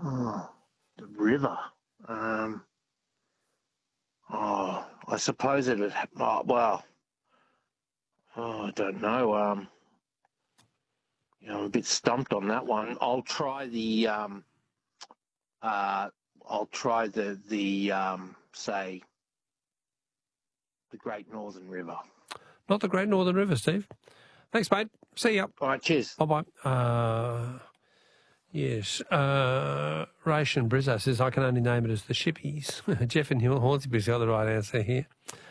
Oh, the river. I suppose it'd. I don't know. I'm a bit stumped on that one. I'll try the. Say, the Great Northern River. Not the Great Northern River, Steve. Thanks, mate. See ya. All right, cheers. Bye-bye. Yes. Ration Brizzo says, I can only name it as the Shippies. Jeff and Hornsby's got the right answer here.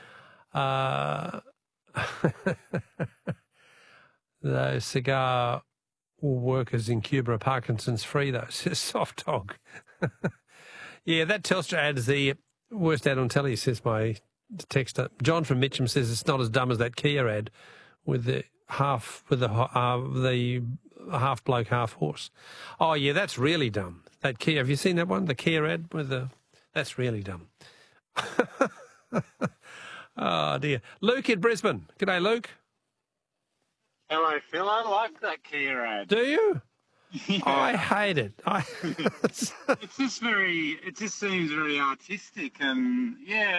Those cigar workers in Cuba are Parkinson's free, though, says Soft Dog. Yeah, that Telstra ad is the worst ad on telly, says my texter. John from Mitcham says it's not as dumb as that Kia ad with the half bloke, half horse. Oh yeah, that's really dumb. That Kia, have you seen that one? The Kia ad that's really dumb. Oh dear. Luke in Brisbane. G'day, Luke. Hello, Phil. I like that Kia ad. Do you? Yeah. I hate it. It just seems very artistic, and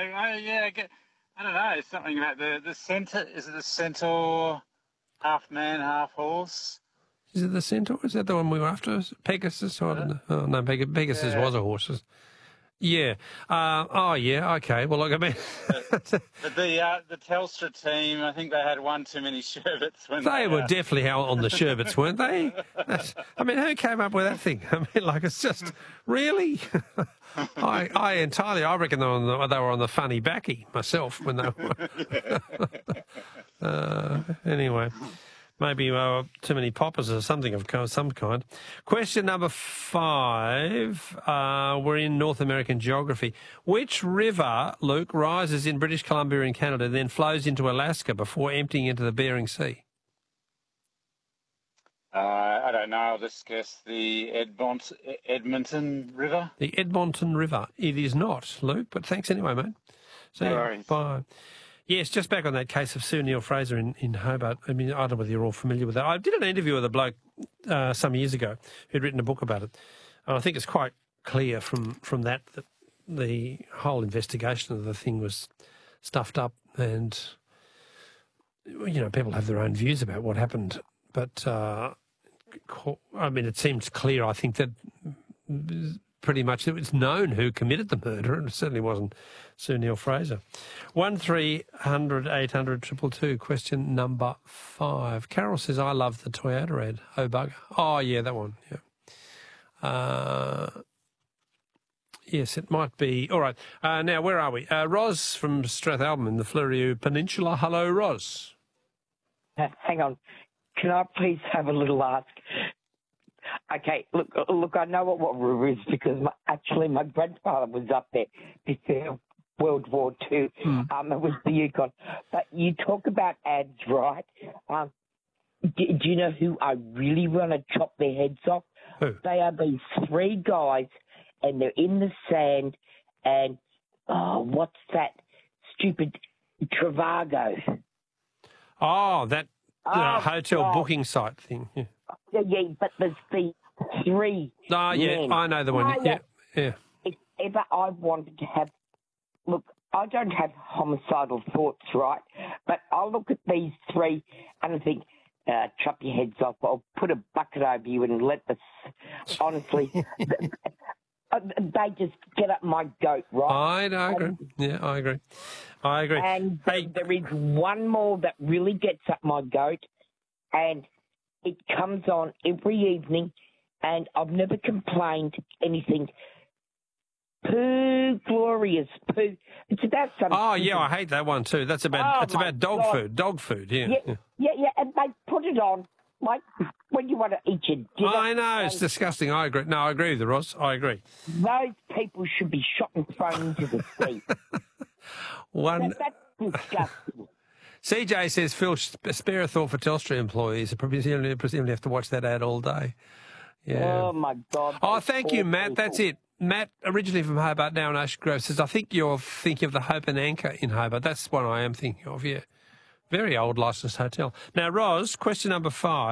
I don't know, something about the Centaur. Is it the Centaur, half man, half horse? Is it the Centaur? Is that the one we were after? Pegasus? I don't know. Oh no, Pegasus was a horse. Yeah. Okay. Well, look, I mean... the Telstra team, I think they had one too many sherbets. They were definitely on the sherbets, weren't they? Who came up with that thing? It's just... Really? I reckon they were on the funny backy myself when they were... Anyway... Maybe too many poppers or something of some kind. Question number 5. We're in North American geography. Which river, Luke, rises in British Columbia in Canada, then flows into Alaska before emptying into the Bering Sea? I don't know. I'll just guess the Edmonton River. The Edmonton River. It is not, Luke, but thanks anyway, mate. So, no worries. Bye. Yes, just back on that case of Sue Neill-Fraser in Hobart. I mean, I don't know whether you're all familiar with that. I did an interview with a bloke some years ago who'd written a book about it. And I think it's quite clear from that the whole investigation of the thing was stuffed up and, people have their own views about what happened. But, it seems clear, I think, that pretty much it was known who committed the murder, and it certainly wasn't Sue Neill-Fraser. 1300 800 222, question number 5. Carol says, I love the Toyota ad. Oh, bugger. Oh, yeah, that one, yeah. Yes, it might be. All right, now, where are we? Ros from Strathalbyn in the Fleurieu Peninsula. Hello, Ros. Hang on. Can I please have a little ask? Okay, look, I know what river is because my grandfather was up there before World War II. It was the Yukon. But you talk about ads, right? Do you know who I really want to chop their heads off? Who? They are these 3 guys, and they're in the sand, and, what's that stupid Trivago? Oh, that hotel booking site thing, yeah. Yeah, but there's the 3 Oh, yeah, men. I know the one. Yeah. If ever I wanted to have... Look, I don't have homicidal thoughts, right? But I look at these 3 and I think, chop your heads off. I'll put a bucket over you and let the... Honestly, they just get up my goat, right? I agree. Yeah, I agree. And there is one more that really gets up my goat, and it comes on every evening, and I've never complained anything. Poo, glorious poo. It's about something. Oh, yeah, I hate that one too. That's about about dog food. Dog food, yeah. Yeah, and they put it on like when you want to eat your dinner. I know, it's disgusting. I agree. No, I agree with you, Ross. I agree. Those people should be shot and thrown into the sea. That's disgusting. CJ says, Phil, spare a thought for Telstra employees. Presumably have to watch that ad all day. Yeah. Oh, my God. Oh, thank you, Matt. That's it. Matt, originally from Hobart, now in Ocean Grove, says, I think you're thinking of the Hope and Anchor in Hobart. That's what I am thinking of, yeah. Very old licensed hotel. Now, Ros, question number 5.